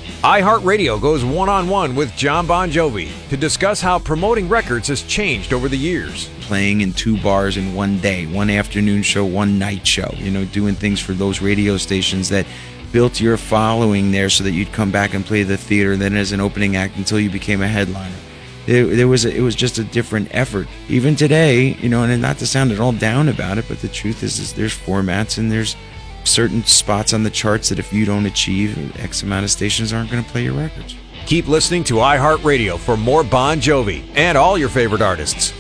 iHeartRadio goes one-on-one with John Bon Jovi to discuss how promoting records has changed over the years. Playing in 2 bars in one day, one afternoon show, one night show, doing things for those radio stations that built your following there so that you'd come back and play the theater, then as an opening act until you became a headliner. It was just a different effort. Even today, and not to sound at all down about it, but the truth is there's formats and there's certain spots on the charts that if you don't achieve, X amount of stations aren't going to play your records. Keep listening to iHeartRadio for more Bon Jovi and all your favorite artists.